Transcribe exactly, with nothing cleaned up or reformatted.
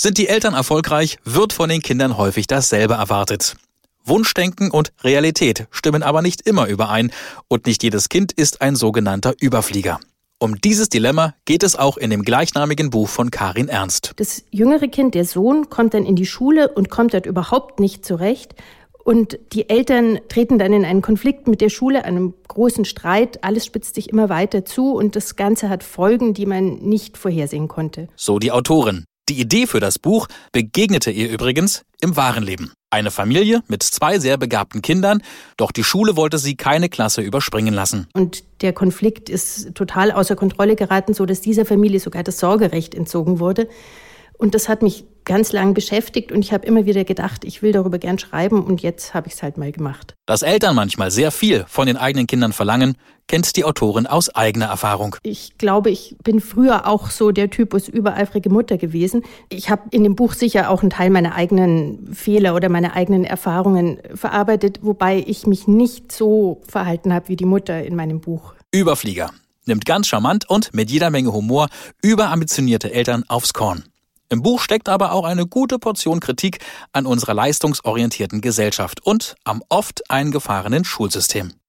Sind die Eltern erfolgreich, wird von den Kindern häufig dasselbe erwartet. Wunschdenken und Realität stimmen aber nicht immer überein und nicht jedes Kind ist ein sogenannter Überflieger. Um dieses Dilemma geht es auch in dem gleichnamigen Buch von Karin Ernst. Das jüngere Kind, der Sohn, kommt dann in die Schule und kommt dort überhaupt nicht zurecht. Und die Eltern treten dann in einen Konflikt mit der Schule, einem großen Streit. Alles spitzt sich immer weiter zu und das Ganze hat Folgen, die man nicht vorhersehen konnte. So die Autorin. Die Idee für das Buch begegnete ihr übrigens im wahren Leben. Eine Familie mit zwei sehr begabten Kindern, doch die Schule wollte sie keine Klasse überspringen lassen. Und der Konflikt ist total außer Kontrolle geraten, so dass dieser Familie sogar das Sorgerecht entzogen wurde. Und das hat mich ganz lang beschäftigt und ich habe immer wieder gedacht, ich will darüber gern schreiben und jetzt habe ich es halt mal gemacht. Dass Eltern manchmal sehr viel von den eigenen Kindern verlangen, kennt die Autorin aus eigener Erfahrung. Ich glaube, ich bin früher auch so der Typus übereifrige Mutter gewesen. Ich habe in dem Buch sicher auch einen Teil meiner eigenen Fehler oder meiner eigenen Erfahrungen verarbeitet, wobei ich mich nicht so verhalten habe wie die Mutter in meinem Buch. Überflieger. Nimmt ganz charmant und mit jeder Menge Humor überambitionierte Eltern aufs Korn. Im Buch steckt aber auch eine gute Portion Kritik an unserer leistungsorientierten Gesellschaft und am oft eingefahrenen Schulsystem.